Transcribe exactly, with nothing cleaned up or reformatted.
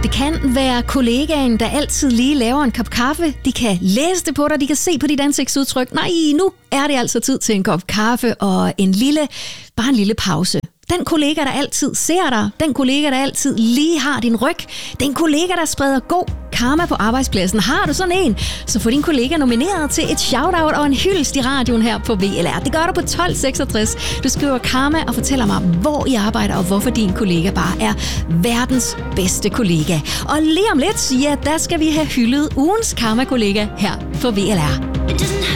Det kan være kollegaen, der altid lige laver en kop kaffe. De kan læse det på dig, de kan se på dit ansigtsudtryk. Nej, nu er det altså tid til en kop kaffe og en lille, bare en lille pause. Den kollega, der altid ser dig, den kollega, der altid lige har din ryg, den kollega, der spreder god karma på arbejdspladsen. Har du sådan en, så få din kollega nomineret til et shoutout og en hyldest i radioen her på V L R. Det gør du på tolv seksogtres. Du skriver karma og fortæller mig, hvor I arbejder og hvorfor din kollega bare er verdens bedste kollega. Og lige om lidt, ja, der skal vi have hyldet ugens karma-kollega her på V L R.